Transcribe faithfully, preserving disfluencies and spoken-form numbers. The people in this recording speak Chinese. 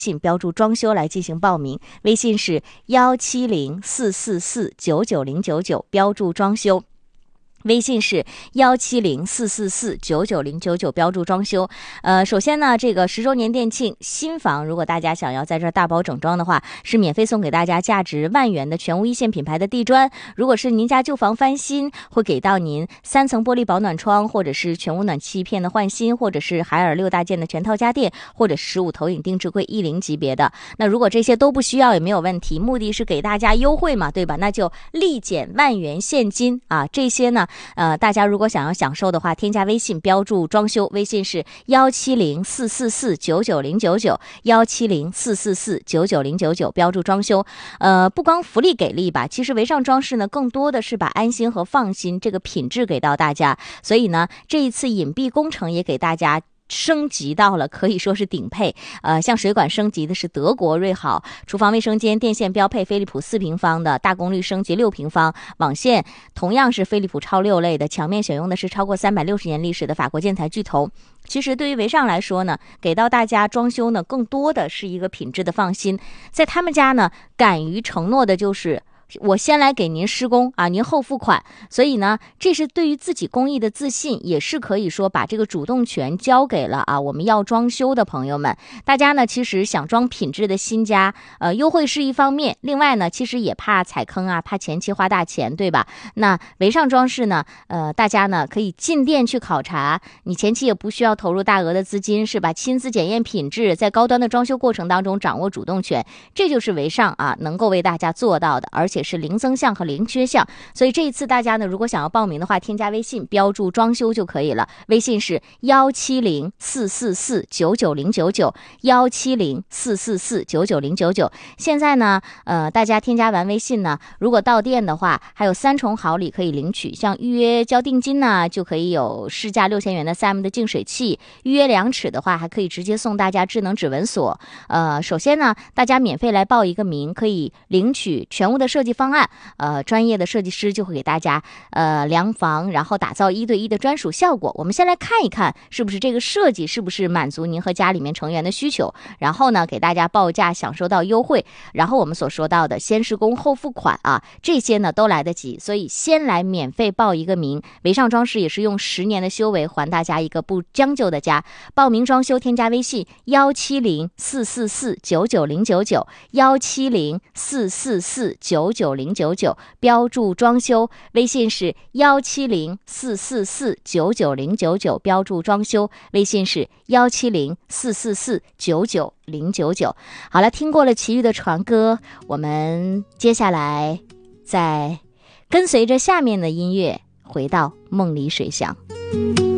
信标注装修来进行报名，微信是幺七零四四四九九零九九，标注装修。微信是幺七零四四四九九零九九，标注装修。呃，首先呢，这个十周年店庆新房，如果大家想要在这儿大包整装的话，是免费送给大家价值万元的全屋一线品牌的地砖。如果是您家旧房翻新，会给到您三层玻璃保暖窗，或者是全屋暖气片的换新，或者是海尔六大件的全套家电，或者十五投影定制柜一零级别的。那如果这些都不需要也没有问题，目的是给大家优惠嘛，对吧？那就立减万元现金啊，这些呢。呃，大家如果想要享受的话，添加微信标注装修，微信是幺七零四四四九九零九九，幺七零四四四九九零九九，标注装修。呃，不光福利给力吧，其实维尚装饰呢，更多的是把安心和放心这个品质给到大家。所以呢，这一次隐蔽工程也给大家升级到了可以说是顶配，呃，像水管升级的是德国瑞好，厨房卫生间电线标配飞利浦四平方的，大功率升级六平方，网线同样是飞利浦超六类的，墙面选用的是超过三百六十年历史的法国建材巨头。其实对于维尚来说呢，给到大家装修呢，更多的是一个品质的放心，在他们家呢，敢于承诺的就是我先来给您施工啊，您后付款。所以呢，这是对于自己工艺的自信，也是可以说把这个主动权交给了啊我们要装修的朋友们。大家呢，其实想装品质的新家，呃，优惠是一方面，另外呢，其实也怕踩坑啊，怕前期花大钱，对吧？那维尚装饰呢，呃，大家呢可以进店去考察，你前期也不需要投入大额的资金，是吧？亲自检验品质，在高端的装修过程当中掌握主动权，这就是维尚啊能够为大家做到的，而且是零增项和零缺项。所以这一次大家呢，如果想要报名的话，添加微信标注装修就可以了，微信是幺七零四四四九九零九九，幺七零四四四九九零九九。现在呢，呃，大家添加完微信呢，如果到店的话，还有三重好礼可以领取，像预约交定金呢，就可以有市价六千元的 三 M 的净水器，预约量尺的话，还可以直接送大家智能指纹锁。呃，首先呢，大家免费来报一个名，可以领取全屋的设计方案，呃，专业的设计师就会给大家呃量房，然后打造一对一的专属效果。我们先来看一看，是不是这个设计是不是满足您和家里面成员的需求，然后呢，给大家报价，享受到优惠。然后我们所说到的先施工后付款啊，这些呢都来得及，所以先来免费报一个名。维尚装饰也是用十年的修为还大家一个不将就的家。报名装修添加微信幺七零四四四九九零九九，幺七零四四四九九零九九，标注装修。微信是幺七零四四四九九零九九，标注装修。微信是幺七零四四四九九零九九。好了，听过了其余的传歌，我们接下来再跟随着下面的音乐回到梦里水乡。